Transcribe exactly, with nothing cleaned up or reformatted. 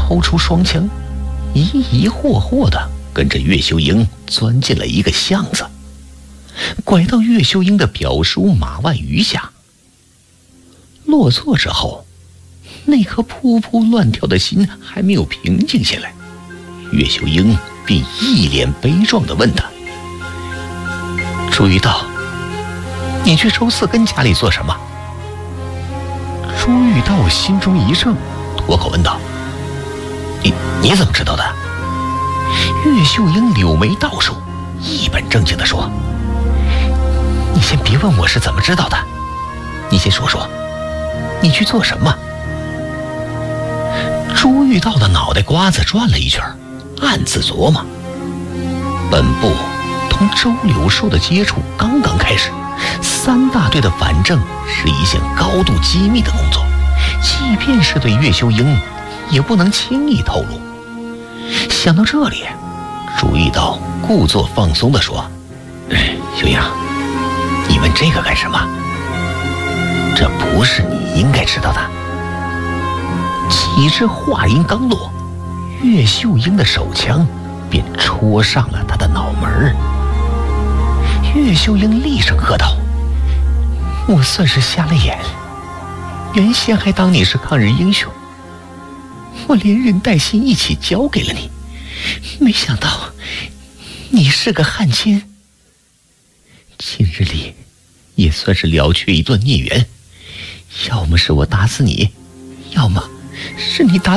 掏出双枪，疑疑惑惑地跟着岳秀英钻进了一个巷子，拐到岳秀英的表叔马万余下。落座之后，那颗扑扑乱跳的心还没有平静下来，岳秀英便一脸悲壮地问他：“朱玉道，你去周四跟家里做什么？”朱玉道心中一怔，脱口问道：“你你怎么知道的？”岳秀英柳眉倒竖，一本正经地说：“你先别问我是怎么知道的，你先说说，你去做什么？”朱玉道的脑袋瓜子转了一圈，暗自琢磨：本部同周柳树的接触刚刚开始，三大队的反正是一项高度机密的工作，即便是对岳秀英也不能轻易透露。想到这里，朱玉道故作放松地说：“秀英，你问这个干什么？这不是你应该知道的。”岂知话音刚落，岳秀英的手枪便戳上了他的脑门。岳秀英厉声喝道：“我算是瞎了眼，原先还当你是抗日英雄，我连人带心一起交给了你，没想到你是个汉奸。今日里也算是了却一段孽缘，要么是我打死你，要么是你打